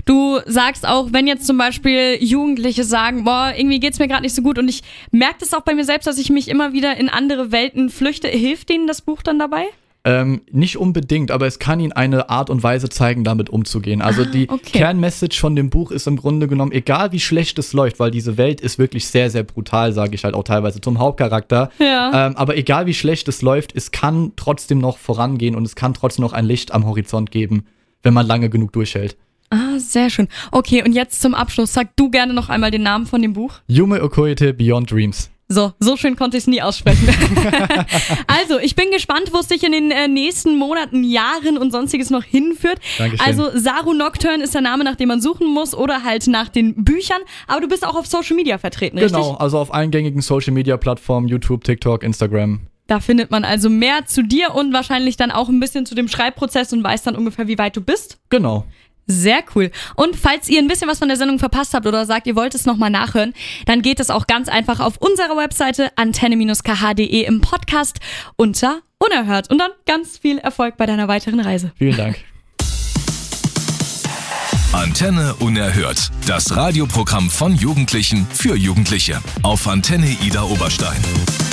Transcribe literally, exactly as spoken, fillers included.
Du sagst auch, wenn jetzt zum Beispiel Jugendliche sagen, boah, irgendwie geht's mir gerade nicht so gut und ich merke das auch bei mir selbst, dass ich mich immer wieder in andere Welten flüchte. Hilft denen das Buch dann dabei? Ähm, nicht unbedingt, aber es kann ihnen eine Art und Weise zeigen, damit umzugehen. Also ah, die okay. Kernmessage von dem Buch ist im Grunde genommen, egal wie schlecht es läuft, weil diese Welt ist wirklich sehr, sehr brutal, sage ich halt auch teilweise zum Hauptcharakter. Ja. Ähm, aber egal wie schlecht es läuft, es kann trotzdem noch vorangehen und es kann trotzdem noch ein Licht am Horizont geben, wenn man lange genug durchhält. Ah, sehr schön. Okay, und jetzt zum Abschluss, sag du gerne noch einmal den Namen von dem Buch. Yume Okoye Beyond Dreams. So, so schön konnte ich es nie aussprechen. Also, ich bin gespannt, wo es dich in den äh, nächsten Monaten, Jahren und sonstiges noch hinführt. Dankeschön. Also, Saru Nocturne ist der Name, nach dem man suchen muss oder halt nach den Büchern. Aber du bist auch auf Social Media vertreten, richtig? Genau, also auf allen gängigen Social-Media-Plattformen, YouTube, TikTok, Instagram. Da findet man also mehr zu dir und wahrscheinlich dann auch ein bisschen zu dem Schreibprozess und weiß dann ungefähr, wie weit du bist. Genau. Sehr cool. Und falls ihr ein bisschen was von der Sendung verpasst habt oder sagt, ihr wollt es nochmal nachhören, dann geht es auch ganz einfach auf unserer Webseite antenne Bindestrich k h punkt d e im Podcast unter Unerhört. Und dann ganz viel Erfolg bei deiner weiteren Reise. Vielen Dank. Antenne Unerhört. Das Radioprogramm von Jugendlichen für Jugendliche. Auf Antenne Ida Oberstein.